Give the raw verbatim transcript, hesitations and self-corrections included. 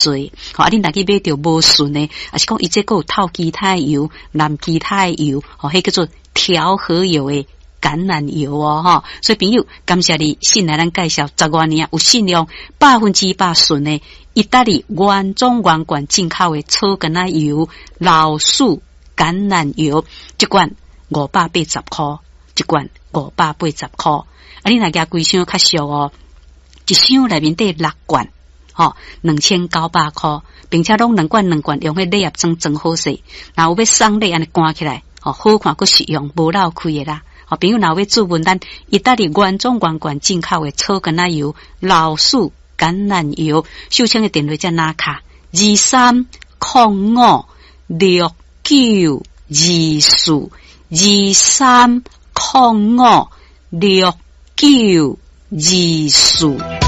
做，吼，啊，恁大家买着无顺的，啊是讲伊这个有透基态油、蓝基态油，吼，迄叫做调和油的橄榄油哦，吼，所以朋友，感谢你信来咱介绍十多年有信用百分之百顺的意大利原装原罐进口的草橄榄油、老树橄榄油，一罐五百八十块，一罐五百八十块，啊，恁若加规箱较俗哦，一箱内面得六罐。吼，两千九百块，并且拢两罐两罐用迄礼盒装装好势，然后要送礼安尼关起来，吼，好看佫实用，无漏开的啦。吼，朋友若要注文咱意大利原装原罐进口的草橄榄油、老树橄榄油，秀清的电话在哪卡？二三零五六九二四，二三零五六九二四。